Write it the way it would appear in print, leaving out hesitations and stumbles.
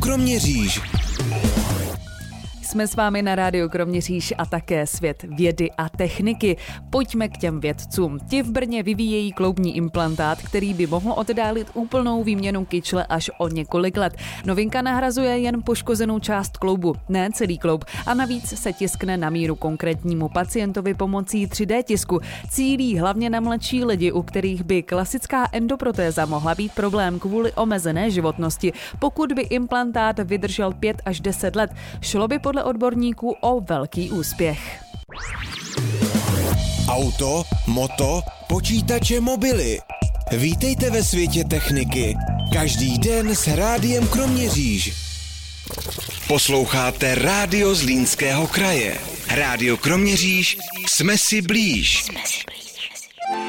Kroměříž. Jsme s vámi na rádiu Kroměříž a také svět vědy a techniky. Pojďme k těm vědcům. Ti v Brně vyvíjejí kloubní implantát, který by mohl oddálit úplnou výměnu kyčle až o několik let. Novinka nahrazuje jen poškozenou část kloubu, ne celý kloub. A navíc se tiskne na míru konkrétnímu pacientovi pomocí 3D tisku. Cílí hlavně na mladší lidi, u kterých by klasická endoprotéza mohla být problém kvůli omezené životnosti. Pokud by implantát vydržel 5 až 10 let, šlo by podle odborníků o velký úspěch. Auto, moto, počítače, mobily. Vítejte ve světě techniky. Každý den s Rádiem Kroměříž. Posloucháte Rádio Zlínského kraje. Rádio Kroměříž, jsme si blíž.